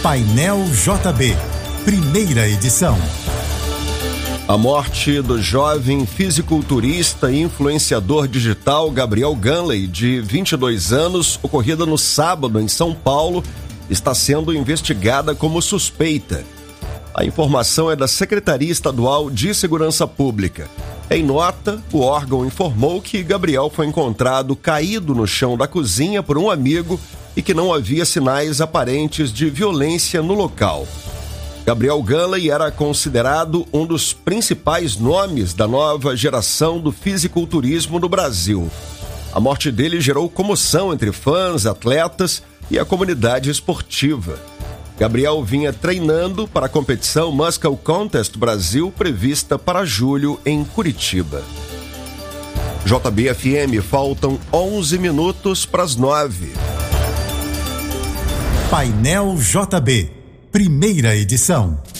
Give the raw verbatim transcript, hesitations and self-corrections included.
Painel J B, primeira edição. A morte do jovem fisiculturista e influenciador digital Gabriel Ganley, de vinte e dois anos, ocorrida no sábado em São Paulo, está sendo investigada como suspeita. A informação é da Secretaria Estadual de Segurança Pública. Em nota, o órgão informou que Gabriel foi encontrado caído no chão da cozinha por um amigo e que não havia sinais aparentes de violência no local. Gabriel Ganley era considerado um dos principais nomes da nova geração do fisiculturismo no Brasil. A morte dele gerou comoção entre fãs, atletas e a comunidade esportiva. Gabriel vinha treinando para a competição Muscle Contest Brasil, prevista para julho em Curitiba. J B F M, faltam onze minutos para as nove. Painel J B, primeira edição.